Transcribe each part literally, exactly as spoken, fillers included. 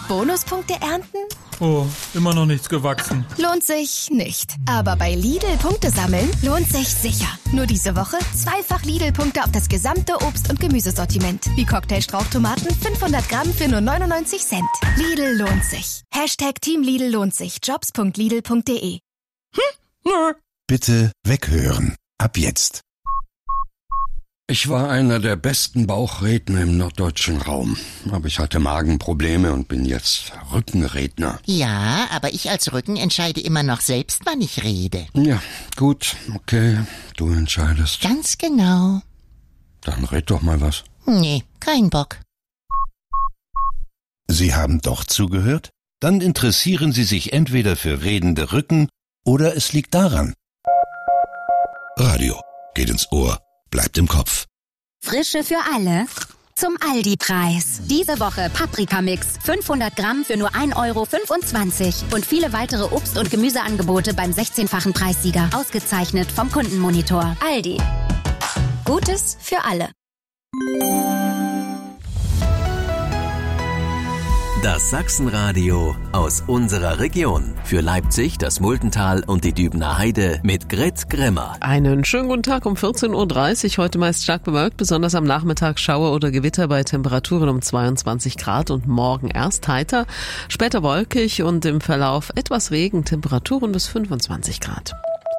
Bonuspunkte ernten? Oh, immer noch nichts gewachsen. Lohnt sich nicht. Aber bei Lidl Punkte sammeln lohnt sich sicher. Nur diese Woche zweifach Lidl-Punkte auf das gesamte Obst- und Gemüsesortiment. Wie Cocktail-Strauchtomaten fünfhundert Gramm für nur neunundneunzig Cent. Lidl lohnt sich. Hashtag Team Lidl lohnt sich. Jobs punkt lidl punkt de. Hm? Nö. Bitte weghören. Ab jetzt. Ich war einer der besten Bauchredner im norddeutschen Raum. Aber ich hatte Magenprobleme und bin jetzt Rückenredner. Ja, aber ich als Rücken entscheide immer noch selbst, wann ich rede. Ja, gut, okay, du entscheidest. Ganz genau. Dann red doch mal was. Nee, kein Bock. Sie haben doch zugehört? Dann interessieren Sie sich entweder für redende Rücken oder es liegt daran. Radio geht ins Ohr. Bleibt im Kopf. Frische für alle zum Aldi-Preis. Diese Woche Paprikamix, fünfhundert Gramm für nur ein Euro fünfundzwanzig. Und viele weitere Obst- und Gemüseangebote beim sechzehnfachen Preissieger. Ausgezeichnet vom Kundenmonitor. Aldi. Gutes für alle. Das Sachsenradio aus unserer Region. Für Leipzig, das Multental und die Dübener Heide mit Grit Grimmer. Einen schönen guten Tag um vierzehn Uhr dreißig. Heute meist stark bewölkt, besonders am Nachmittag Schauer oder Gewitter bei Temperaturen um zweiundzwanzig Grad und morgen erst heiter, später wolkig und im Verlauf etwas Regen, Temperaturen bis fünfundzwanzig Grad.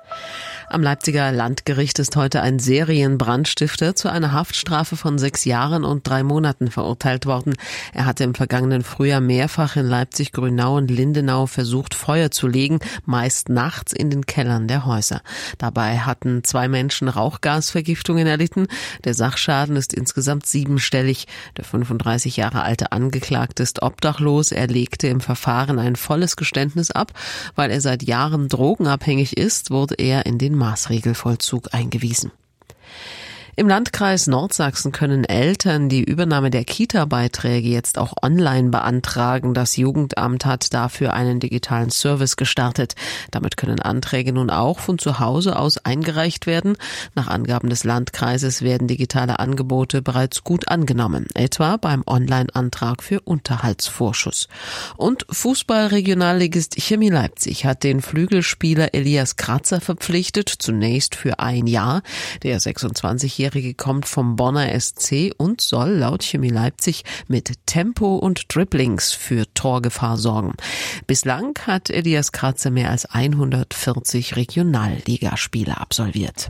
Am Leipziger Landgericht ist heute ein Serienbrandstifter zu einer Haftstrafe von sechs Jahren und drei Monaten verurteilt worden. Er hatte im vergangenen Frühjahr mehrfach in Leipzig, Grünau und Lindenau versucht, Feuer zu legen, meist nachts in den Kellern der Häuser. Dabei hatten zwei Menschen Rauchgasvergiftungen erlitten. Der Sachschaden ist insgesamt siebenstellig. Der fünfunddreißig Jahre alte Angeklagte ist obdachlos. Er legte im Verfahren ein volles Geständnis ab. Weil er seit Jahren drogenabhängig ist, wurde er in den Maßregelvollzug eingewiesen. Im Landkreis Nordsachsen können Eltern die Übernahme der Kita-Beiträge jetzt auch online beantragen. Das Jugendamt hat dafür einen digitalen Service gestartet. Damit können Anträge nun auch von zu Hause aus eingereicht werden. Nach Angaben des Landkreises werden digitale Angebote bereits gut angenommen, etwa beim Online-Antrag für Unterhaltsvorschuss. Und Fußball-Regionalligist Chemie Leipzig hat den Flügelspieler Elias Kratzer verpflichtet, zunächst für ein Jahr. Der sechsundzwanzigjährige kommt vom Bonner S C und soll laut Chemie Leipzig mit Tempo und Dribblings für Torgefahr sorgen. Bislang hat Elias Kratzer mehr als hundertvierzig Regionalligaspiele absolviert.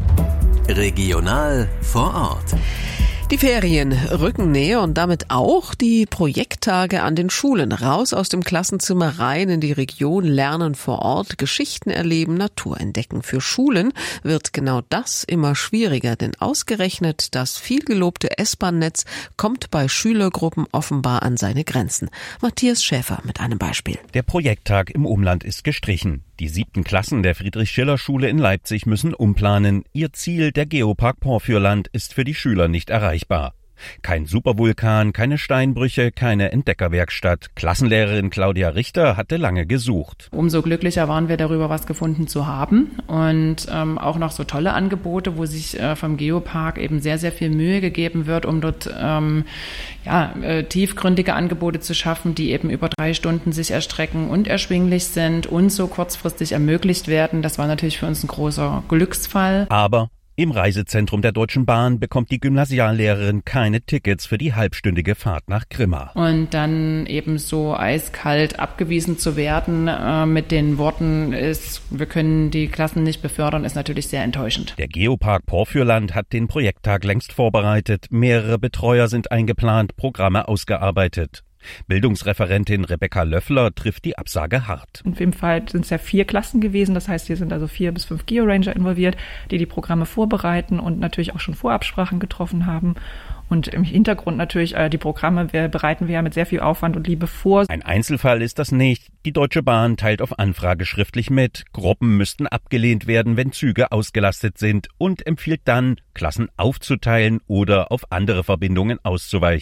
Regional vor Ort. Die Ferien rücken näher und damit auch die Projekttage an den Schulen. Raus aus dem Klassenzimmer, rein in die Region, lernen vor Ort, Geschichten erleben, Natur entdecken. Für Schulen wird genau das immer schwieriger, denn ausgerechnet das vielgelobte S-Bahn-Netz kommt bei Schülergruppen offenbar an seine Grenzen. Matthias Schäfer mit einem Beispiel. Der Projekttag im Umland ist gestrichen. Die siebten Klassen der Friedrich-Schiller-Schule in Leipzig müssen umplanen. Ihr Ziel, der Geopark Porfürland, ist für die Schüler nicht erreichbar. Kein Supervulkan, keine Steinbrüche, keine Entdeckerwerkstatt. Klassenlehrerin Claudia Richter hatte lange gesucht. Umso glücklicher waren wir darüber, was gefunden zu haben. Und ähm, auch noch so tolle Angebote, wo sich äh, vom Geopark eben sehr, sehr viel Mühe gegeben wird, um dort ähm, ja, äh, tiefgründige Angebote zu schaffen, die eben über drei Stunden sich erstrecken und erschwinglich sind und so kurzfristig ermöglicht werden. Das war natürlich für uns ein großer Glücksfall. Aber im Reisezentrum der Deutschen Bahn bekommt die Gymnasiallehrerin keine Tickets für die halbstündige Fahrt nach Grimma. Und dann eben so eiskalt abgewiesen zu werden äh, mit den Worten, ist, wir können die Klassen nicht befördern, ist natürlich sehr enttäuschend. Der Geopark Porfürland hat den Projekttag längst vorbereitet. Mehrere Betreuer sind eingeplant, Programme ausgearbeitet. Bildungsreferentin Rebecca Löffler trifft die Absage hart. In dem Fall sind es ja vier Klassen gewesen, das heißt, hier sind also vier bis fünf Georanger involviert, die die Programme vorbereiten und natürlich auch schon Vorabsprachen getroffen haben. Und im Hintergrund natürlich, äh, die Programme wir, bereiten wir ja mit sehr viel Aufwand und Liebe vor. Ein Einzelfall ist das nicht. Die Deutsche Bahn teilt auf Anfrage schriftlich mit. Gruppen müssten abgelehnt werden, wenn Züge ausgelastet sind und empfiehlt dann, Klassen aufzuteilen oder auf andere Verbindungen auszuweichen.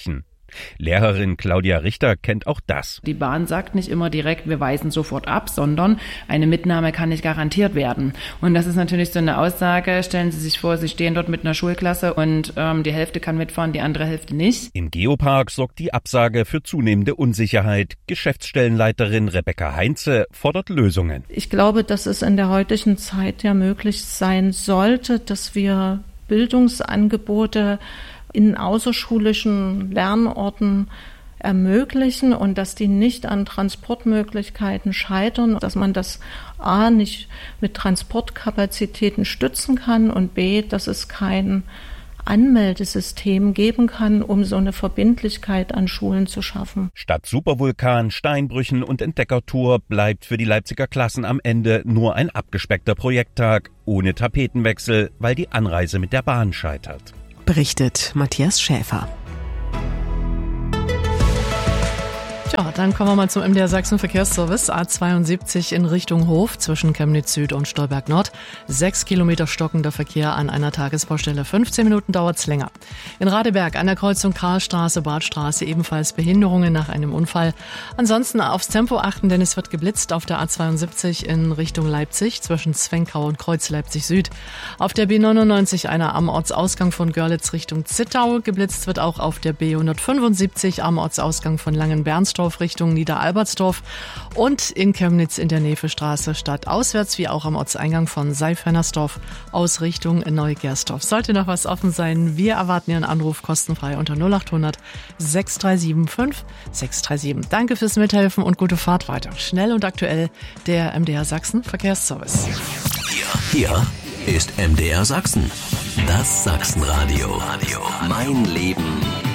Lehrerin Claudia Richter kennt auch das. Die Bahn sagt nicht immer direkt, wir weisen sofort ab, sondern eine Mitnahme kann nicht garantiert werden. Und das ist natürlich so eine Aussage. Stellen Sie sich vor, Sie stehen dort mit einer Schulklasse und ähm, die Hälfte kann mitfahren, die andere Hälfte nicht. Im Geopark sorgt die Absage für zunehmende Unsicherheit. Geschäftsstellenleiterin Rebecca Heinze fordert Lösungen. Ich glaube, dass es in der heutigen Zeit ja möglich sein sollte, dass wir Bildungsangebote in außerschulischen Lernorten ermöglichen und dass die nicht an Transportmöglichkeiten scheitern, dass man das A nicht mit Transportkapazitäten stützen kann und B, dass es kein Anmeldesystem geben kann, um so eine Verbindlichkeit an Schulen zu schaffen. Statt Supervulkan, Steinbrüchen und Entdeckertour bleibt für die Leipziger Klassen am Ende nur ein abgespeckter Projekttag ohne Tapetenwechsel, weil die Anreise mit der Bahn scheitert. Berichtet Matthias Schäfer. Tja, dann kommen wir mal zum M D R Sachsen Verkehrsservice. A zweiundsiebzig in Richtung Hof zwischen Chemnitz Süd und Stolberg Nord. Sechs Kilometer stockender Verkehr an einer Tagesbaustelle. fünfzehn Minuten dauert's länger. In Radeberg an der Kreuzung Karlstraße, Badstraße ebenfalls Behinderungen nach einem Unfall. Ansonsten aufs Tempo achten, denn es wird geblitzt auf der A zweiundsiebzig in Richtung Leipzig zwischen Zwenkau und Kreuz Leipzig Süd. Auf der B neunundneunzig einer am Ortsausgang von Görlitz Richtung Zittau. Geblitzt wird auch auf der B hundertfünfundsiebzig am Ortsausgang von Langenbernsdorf Richtung Niederalbertsdorf und in Chemnitz in der Nevestraße stadtauswärts, wie auch am Ortseingang von Seifhennersdorf aus Richtung Neugersdorf. Sollte noch was offen sein, wir erwarten Ihren Anruf kostenfrei unter null acht hundert sechs drei sieben fünf sechs drei sieben. Danke fürs Mithelfen und gute Fahrt weiter. Schnell und aktuell der M D R Sachsen Verkehrsservice. Hier, hier ist M D R Sachsen. Das Sachsenradio. Mein Leben